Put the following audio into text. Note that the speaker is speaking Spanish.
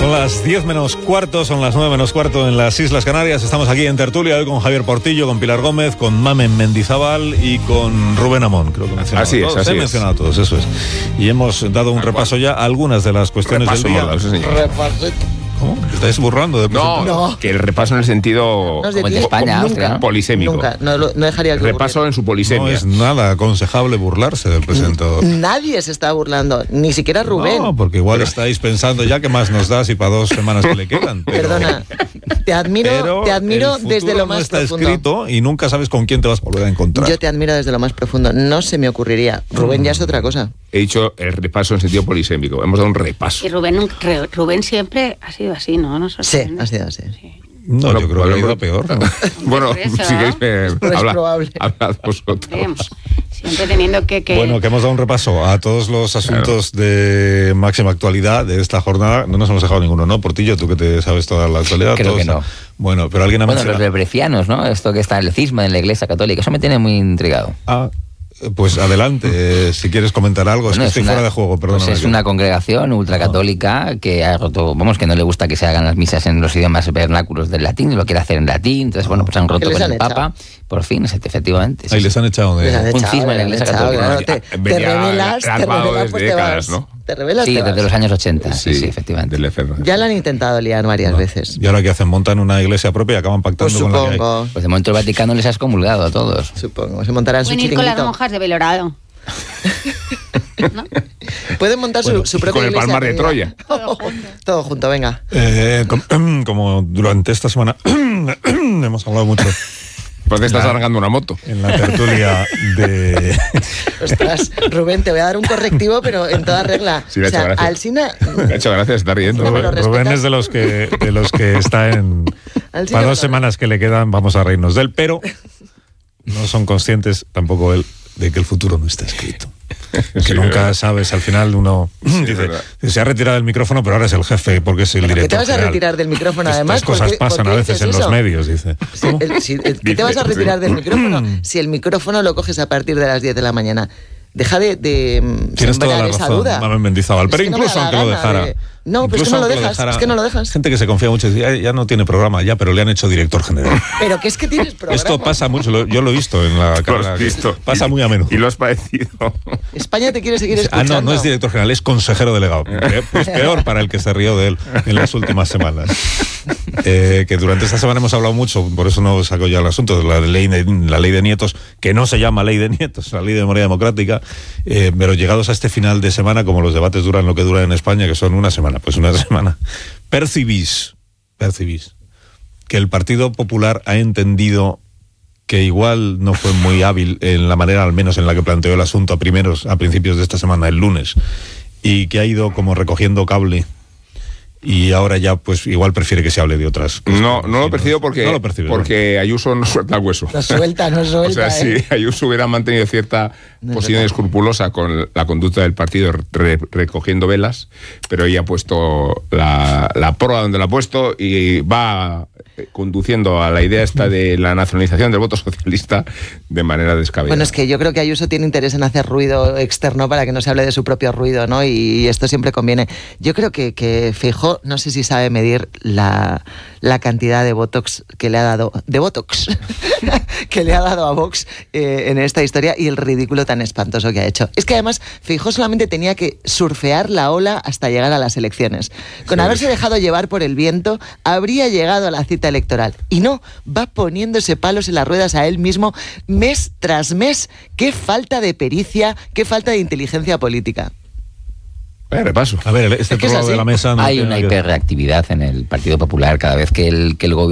Son las 10 menos cuarto, son las 9 menos cuarto en las Islas Canarias. Estamos aquí en tertulia hoy con Javier Portillo, con Pilar Gómez, con Mamen Mendizábal y con Rubén Amón. Creo que así es, así he mencionado a todos, eso es. Y hemos dado un repaso ya a algunas de las cuestiones del día. ¿Cómo? ¿Te estáis burlando de No, que el repaso en el sentido no es de España, nunca, polisémico. Nunca, no dejaría que repaso ocurriera. En su polisemia. No es nada aconsejable burlarse del presentador. Nadie se está burlando, ni siquiera Rubén. No, porque igual estáis pensando ya qué más nos da si para 2 semanas que le quedan. Perdona, te admiro desde lo más está profundo. Escrito y nunca sabes con quién te vas a volver a encontrar. Yo te admiro desde lo más profundo, no se me ocurriría. Rubén ya es otra cosa. He dicho el repaso en sentido polisémico. Hemos dado un repaso. Y Rubén siempre ha sido así, ¿no? Sí, ha sido así. Sí. No, bueno, yo creo que ha ido peor. ¿No? Bueno, eso, si queréis hablad vosotros. Siempre teniendo que... Bueno, que hemos dado un repaso a todos los asuntos de máxima actualidad de esta jornada. No nos hemos dejado ninguno, ¿no? Portillo, tú que te sabes toda la actualidad. Creo que no. Bueno, pero alguien ha mencionado... los brecianos, ¿no? Esto que está el cisma en la Iglesia Católica, eso me tiene muy intrigado. Pues adelante, si quieres comentar algo. Es que estoy fuera de juego, perdóname. Pues es una congregación ultracatólica que ha roto, que no le gusta que se hagan las misas en los idiomas vernáculos del latín, lo quiere hacer en latín, entonces pues han roto con el Papa, por fin, efectivamente. Ahí les han echado un cisma en la Iglesia Católica. Te revelas, pues te vas. ¿no? Te revelas, sí, desde los años 80, sí, efectivamente. Ya lo han intentado liar varias veces. ¿Y ahora qué hacen? ¿Montan una iglesia propia y acaban pactando pues con la que hay? Pues de momento el Vaticano les ha excomulgado a todos. Supongo, se montarán su chiringuito. Pueden ir con las monjas de Belorado. ¿No? Pueden montar su propia con el iglesia. Palmar de Troya. Todo junto, venga. Como durante esta semana hemos hablado mucho... ¿Por qué estás alargando una moto? En la tertulia de... Ostras, Rubén, te voy a dar un correctivo, pero en toda regla. Sí, le ha hecho gracia. Alsina... Me ha hecho gracia, está riendo. Rubén es de los que está en... Alsina, para 2 semanas que le quedan vamos a reírnos de él, pero no son conscientes tampoco él de que el futuro no está escrito. Que sí, nunca sabes, al final uno dice, se ha retirado del micrófono, pero ahora es el jefe porque es el director. ¿Qué te vas general. a retirar del micrófono además? Estas cosas pasan a veces en los medios, dice. ¿Qué te vas a retirar del micrófono si el micrófono lo coges a partir de las 10 de la mañana? Deja de tienes toda la razón, Mamen Mendizábal, pero incluso aunque lo dejara. No, pues es que no lo dejas, es que no lo dejas. Gente que se confía mucho, dice, ya no tiene programa, pero le han hecho director general. Pero que es que tienes programa. Esto pasa mucho, yo lo he visto en la carrera. Pasa muy a menudo. Y lo has padecido. España te quiere seguir escuchando. No es director general, es consejero delegado. Pues peor para el que se rió de él en las últimas semanas. Que durante esta semana hemos hablado mucho, por eso no saco ya el asunto, de la ley de nietos, que no se llama ley de nietos, la ley de memoria democrática, pero llegados a este final de semana, como los debates duran lo que duran en España, que son una semana, percibís que el Partido Popular ha entendido que igual no fue muy hábil en la manera, al menos en la que planteó el asunto a principios de esta semana, el lunes, y que ha ido como recogiendo cable. Y ahora ya, pues, igual prefiere que se hable de otras cosas. No lo percibo porque Ayuso no suelta el hueso. No suelta. O sea, si Ayuso hubiera mantenido cierta posición escrupulosa con la conducta del partido recogiendo velas, pero ella ha puesto la proa donde la ha puesto y va conduciendo a la idea esta de la nacionalización del voto socialista de manera descabellada. Bueno, es que yo creo que Ayuso tiene interés en hacer ruido externo para que no se hable de su propio ruido, ¿no? Y esto siempre conviene. Yo creo que Feijóo, no sé si sabe medir la cantidad de Botox que le ha dado, que le ha dado a Vox en esta historia y el ridículo tan espantoso que ha hecho. Es que además Feijóo solamente tenía que surfear la ola hasta llegar a las elecciones. Con haberse dejado llevar por el viento, habría llegado a la cita electoral. Y no, va poniéndose palos en las ruedas a él mismo mes tras mes. Qué falta de pericia, qué falta de inteligencia política. Repaso. A ver, este pro de la mesa... Hay una hiperreactividad en el Partido Popular cada vez que el gobierno